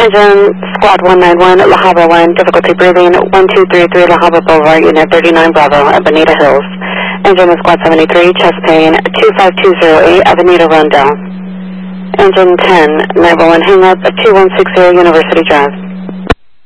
Engine Squad 191, La Habra 1, difficulty breathing, 1233 La Habra Boulevard, Unit 39 Bravo, at Bonita Hills. Engine is Squad 73, chest pain, 25208, Avenida Rondell. Engine 10, 911 hang up, 2160 University Drive.